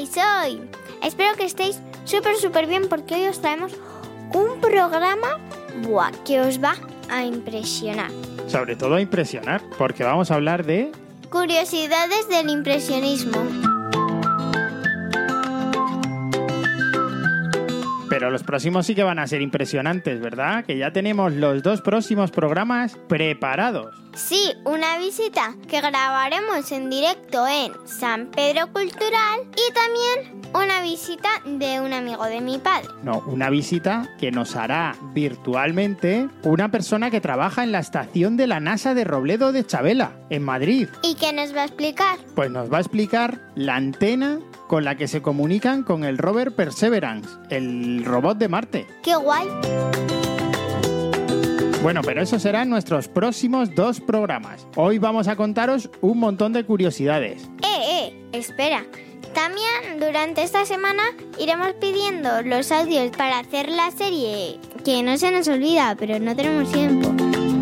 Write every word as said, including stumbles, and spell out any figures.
soy. Espero que estéis súper, súper bien porque hoy os traemos un programa buah, que os va a impresionar. Sobre todo a impresionar, porque vamos a hablar de... curiosidades del impresionismo. Pero los próximos sí que van a ser impresionantes, ¿verdad? Que ya tenemos los dos próximos programas preparados. Sí, una visita que grabaremos en directo en San Pedro Cultural y también una visita de un amigo de mi padre. No, una visita que nos hará virtualmente una persona que trabaja en la estación de la NASA de Robledo de Chavela, en Madrid. ¿Y qué nos va a explicar? Pues nos va a explicar la antena con la que se comunican con el rover Perseverance, el robot de Marte. ¡Qué guay! Bueno, pero eso serán nuestros próximos dos programas. Hoy vamos a contaros un montón de curiosidades. ¡Eh, eh! Espera. También durante esta semana iremos pidiendo los audios para hacer la serie, que no se nos olvida, pero no tenemos tiempo.